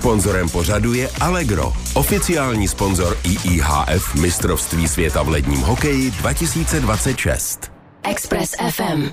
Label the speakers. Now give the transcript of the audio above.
Speaker 1: Sponzorem pořadu je Allegro, oficiální sponzor IIHF mistrovství světa v ledním hokeji 2026.
Speaker 2: Express FM.